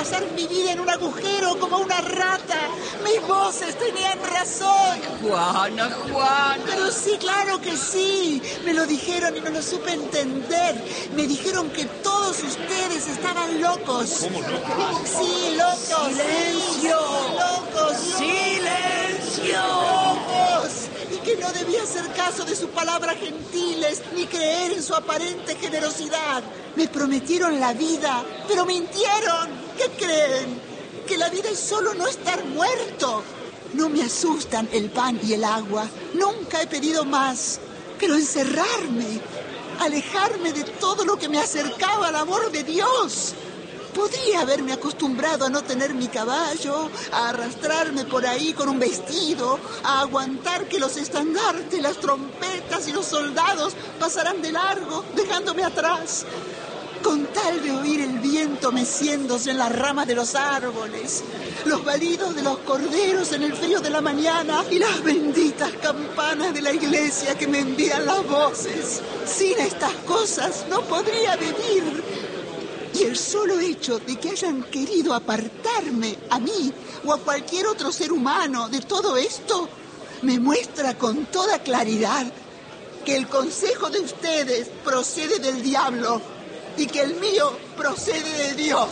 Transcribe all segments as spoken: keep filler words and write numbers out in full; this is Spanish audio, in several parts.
pasar mi vida en un agujero como una rata. Mis voces tenían razón. Juana, Juana. Pero sí, claro que sí. Me lo dijeron y no lo supe entender. Me dijeron que todos ustedes estaban locos. ¿Cómo locos? Sí, locos. ¡Silencio! Sí, locos. ¡Silencio! Locos. Y que no debía hacer caso de sus palabras gentiles ni creer en su aparente generosidad. Me prometieron la vida, pero mintieron. ¿Qué creen? Que la vida es solo no estar muerto. No me asustan el pan y el agua. Nunca he pedido más. Pero encerrarme, alejarme de todo lo que me acercaba al amor de Dios. Podría haberme acostumbrado a no tener mi caballo, a arrastrarme por ahí con un vestido, a aguantar que los estandartes, las trompetas y los soldados pasaran de largo, dejándome atrás. Con tal de oír el viento meciéndose en las ramas de los árboles, los balidos de los corderos en el frío de la mañana y las benditas campanas de la iglesia que me envían las voces. Sin estas cosas no podría vivir. Y el solo hecho de que hayan querido apartarme a mí o a cualquier otro ser humano de todo esto me muestra con toda claridad que el consejo de ustedes procede del diablo y que el mío procede de Dios.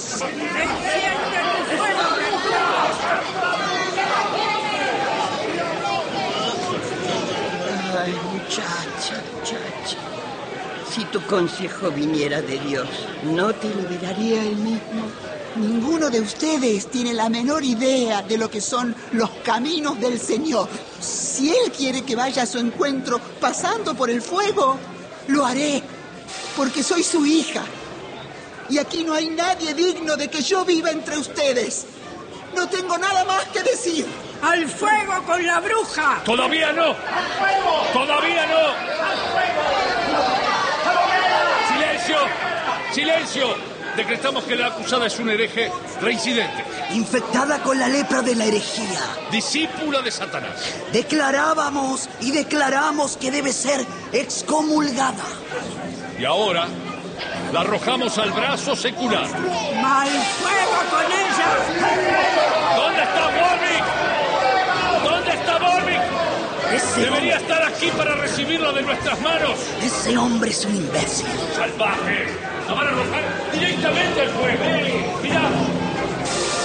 Ay, muchacha, muchacha. Si tu consejo viniera de Dios, ¿no te liberaría él mismo? Ninguno de ustedes tiene la menor idea de lo que son los caminos del Señor. Si Él quiere que vaya a su encuentro pasando por el fuego, lo haré, porque soy su hija. Y aquí no hay nadie digno de que yo viva entre ustedes. No tengo nada más que decir. ¡Al fuego con la bruja! ¡Todavía no! ¡Al fuego! ¡Todavía no! ¡Al fuego! ¡Silencio! ¡Silencio! Decretamos que la acusada es un hereje reincidente. Infectada con la lepra de la herejía. Discípula de Satanás. Declarábamos y declaramos que debe ser excomulgada. Y ahora la arrojamos al brazo secular. ¡Mal fuego con ella! ¿Dónde está Warwick? ¿Dónde está Warwick? Ese Debería hombre, estar aquí para recibirla de nuestras manos. ese hombre es un imbécil. ¡Salvaje! La van a arrojar directamente al fuego. Mirá,